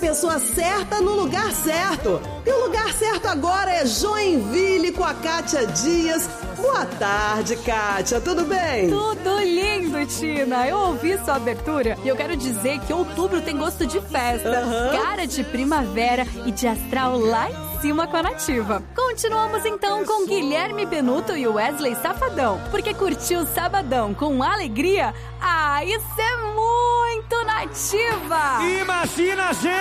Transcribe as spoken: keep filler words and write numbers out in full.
pessoa certa no lugar certo. E o lugar certo agora é Joinville com a Kátia Dias. Boa tarde, Kátia, tudo bem? Tudo lindo, Tina. Eu ouvi sua abertura e eu quero dizer que outubro tem gosto de festa, uhum. cara de primavera e de astral lá em cima com a Nativa. Continuamos então com Guilherme Benuto e Wesley Safadão, porque curtir o sabadão com alegria, ah, isso é muito Nativa! Imagina, gente!